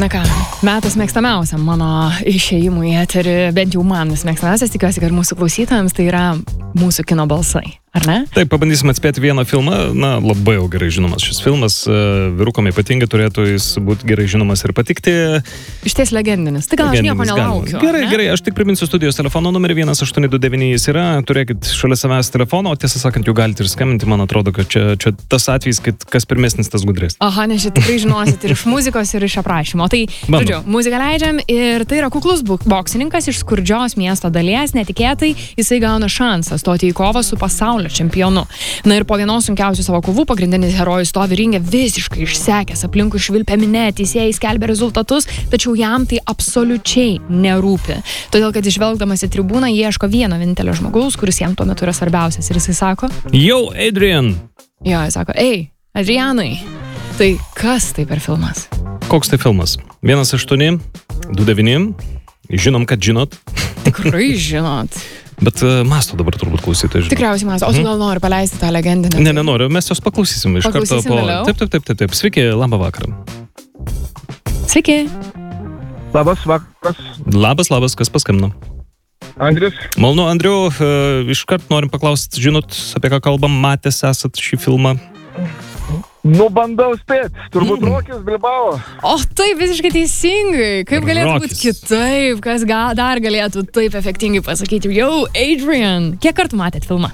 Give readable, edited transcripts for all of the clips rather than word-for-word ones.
Na ką, metas mėgstamiausiam mano išėjimui į eterį, bent jau man mėgstamiausias, tikiuosi, kad mūsų klausytojams tai yra mūsų kino balsai, ar ne? Taip, pabandysime atspėti vieną filmą, labai jau gerai žinomas šis filmas, vyrukam ypatingai turėtų jis būti gerai žinomas ir patikti. Išties legendinis, tai gal aš nieko nelaukiu. Gerai, aš tik priminsiu studijos telefono numerį 1829 jis yra, turėkit šalia savęs telefono, o tiesą sakant, jau galite ir skambinti, man atrodo, kad čia tas atvejis, kad kas pirmesnis, tas gudresnis. Aha, nes čia tikrai žinosit ir iš muzikos, ir iš aprašymo. Tai, žodžiu, muziką leidžiam ir tai yra kuklus boksininkas iš skurdžios miesto dalies, netikėtai jisai gauna šansą stoti į kovą su pasaulio čempionu. Na ir po vienos sunkiausių savo kovų pagrindinis herojus stovi ringe visiškai išsekęs, aplinkui švilpia minia, teisėjai skelbia rezultatus, tačiau jam tai absoliučiai nerūpi. Todėl, kad išvelgdamas į tribūną ieško vieno vienintelio žmogaus, kuris jam tuo metu yra svarbiausias. Ir jisai sako: Yo, Adrian! Jo, jis sako: Ei, Adrianai! Tai kas tai per filmas? Koks tai filmas? 1829. Žinom, kad žinot. Tikrai žinot. Bet masto dabar turbūt klausytojai žinot. Tikriausiai masto. O tu gal nori paleisti tą legendinę? Ne, nenoriu. Mes jos paklausysim iš karto po... Taip. Sveiki, labą vakarą. Sveiki. Labas vakaras. Labas, kas paskambino? Andrius. Malonu, Andriu, iškart norim paklausti, žinot, apie ką kalbam, matęs esat šį filmą? Bandau spėti. Turbūt Rokis Bilbao. O taip, visiškai teisingai. Kaip galėtų būti kitaip? Kas dar galėtų taip efektingai pasakyti? Yo, Adrian! Kiek kartų matėt filmą?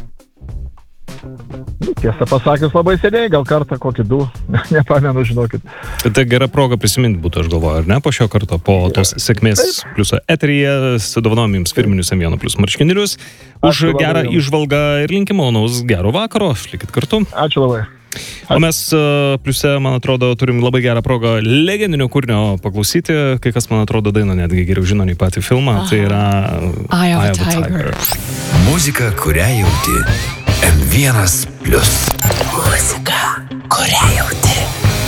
Tiesą pasakius, labai seniai, gal kartą kokį 2. Nepamenu, žinokit. Tai gera proga prisiminti būtų, aš galvoju, ar ne? Po šio karto, po tos sėkmės pliuso eteryje, sudovanojom jums firminius M1 Plus marškinėlius už gerą įžvalgą ir linkim malonaus gero vakaro. Likit kartu. Ačiū labai. O mes pliuse, man atrodo, turim labai gerą progą legendinio kūrinio paklausyti. Kai kas, man atrodo, dainą netgi geriau žino nei patį filmą. Tai yra Eye of a Tiger. Muzika, kurią jauti. M1 Plus. Muzika, kurią jauti.